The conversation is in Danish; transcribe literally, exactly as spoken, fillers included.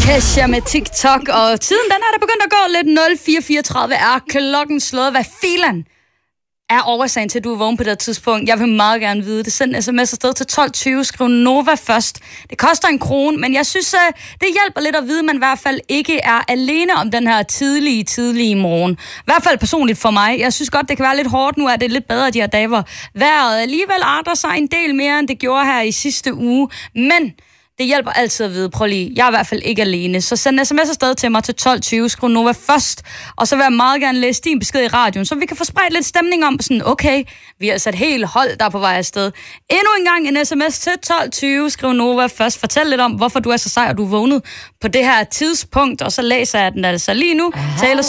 Kesha med TikTok, og tiden den er der begyndt at gå lidt. Nul fire fireogtredive er klokken slået. Hvad filan er årsagen til, at du er vågen på det tidspunkt? Jeg vil meget gerne vide det. Send en sms afsted til tolv tyve. Skriv Nova først. Det koster en krone, men jeg synes, det hjælper lidt at vide, at man i hvert fald ikke er alene om den her tidlige, tidlige morgen. I hvert fald personligt for mig. Jeg synes godt, det kan være lidt hårdt. Nu er det lidt bedre de her dage, hvor vejret alligevel arter sig en del mere, end det gjorde her i sidste uge. Men det hjælper altid at vide. Prøv lige, jeg er i hvert fald ikke alene. Så send en sms afsted til mig til tolv tyve. Skriv Nova først. Og så vil jeg meget gerne læse din besked i radioen, så vi kan få spredt lidt stemning om sådan, okay, vi er altså et helt hold, der er på vej afsted. Endnu en gang en sms til tolv tyve. Skriv Nova først. Fortæl lidt om, hvorfor du er så sej, og du er vågnet på det her tidspunkt. Og så læser jeg den altså lige nu. Taylor